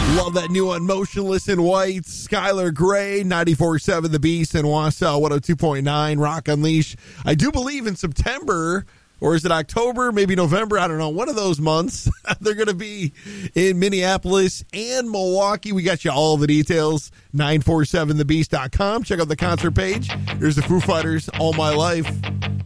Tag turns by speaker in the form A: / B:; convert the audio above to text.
A: Love that new one, Motionless in White, Skylar Grey, 94.7 The Beast, and Wausau 102.9, Rock Unleash. I do believe in September, or is it October, maybe November, I don't know, one of those months, they're going to be in Minneapolis and Milwaukee. We got you all the details, 947thebeast.com. Check out the concert page. Here's the Foo Fighters, All My Life.